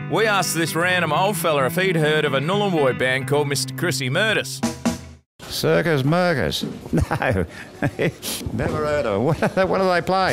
We asked this random old fella if he'd heard of a Nullarbor band called Mr. Chrissy Murders. Circus Murkers? No, never heard of them. What do they play?